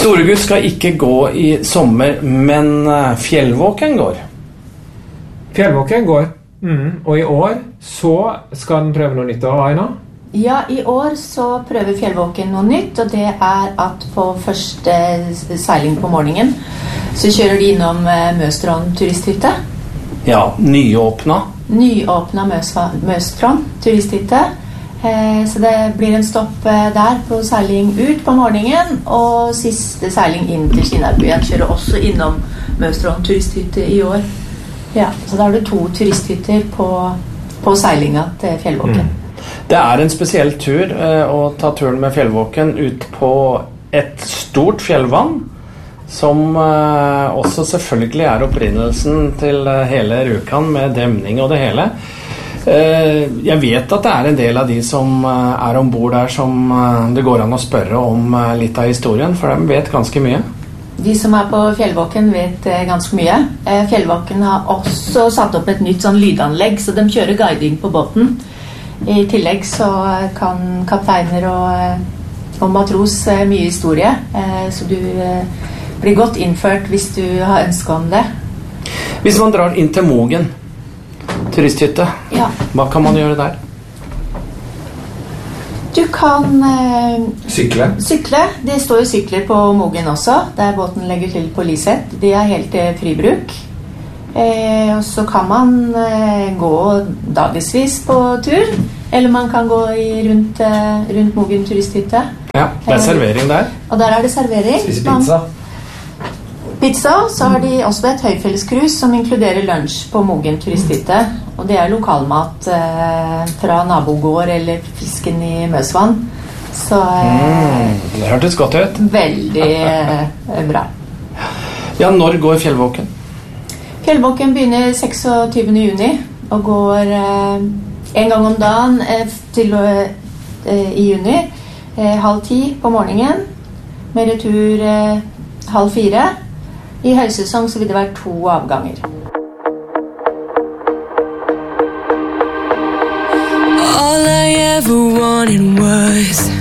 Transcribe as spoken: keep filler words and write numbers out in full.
Storegutt skal ikke gå i sommer, men fjellvåken går. Fjellvåken går, mm. og i år så skal den prøve noe nytt av Aina. Ja, i år så prøver fjellvåken noe nytt, og det er at på første seiling på morgenen så kjører de innom Møstrand turisthytte. Ja, nyåpna. Nyåpna Møstrand turisthytte. Så det blir en stopp der på seiling ut på morgenen, og siste seiling inn til Skinnarbyen kjører også innom Møstrand turisthytte i år. Ja, så da har du to turisthytter på, på seilinga til fjellvåken. Mm. Det er en spesiell tur eh, å ta turen med fjellvåken ut på et stort fjellvann, som eh, også selvfølgelig er opprinnelsen til hele Rjukan med demning og det hele. Eh, jeg vet at det er en del av de som eh, er ombord der som eh, det går an å spørre om eh, litt av historien, for de vet ganske mye. De som er på fjellvåken vet eh, ganske mye. Eh, fjellvåken har også satt opp et nytt sånn lydanlegg, så de kjører guiding på båten. I tillegg så kan kapteiner og, og matros mye historie, så du blir godt innført hvis du har ønsket om det. Hvis man drar inn til Mogen turisthytte, ja. Hva kan man gjøre der? Du kan eh, Sykle. Sykle. Det står jo sykler på Mogen også, der båten legger til på Liset. De er helt eh, fribruk. Eh, og så kan man eh, gå dagesvis på tur, eller man kan gå i rundt, eh, rundt Mogen turisthytte. Ja, det er servering der. Og der er det servering. Spise pizza. Man, pizza, så har de også et høyfelleskrus som inkluderer lunsj på Mogen turisthytte. Og det er lokalmat eh, fra nabogård eller fisken i Møsvann. Så eh, mm, det hørtes godt ut. Veldig eh, bra. Ja, når går fjellvåken? Fjellvåken begynner seksogtyvende juni og går eh, en gang om dagen eh, til eh, i juni, eh, halv ti på morgenen, med retur eh, halv fire. I høysesong så vil det være to avganger. All I ever wanted was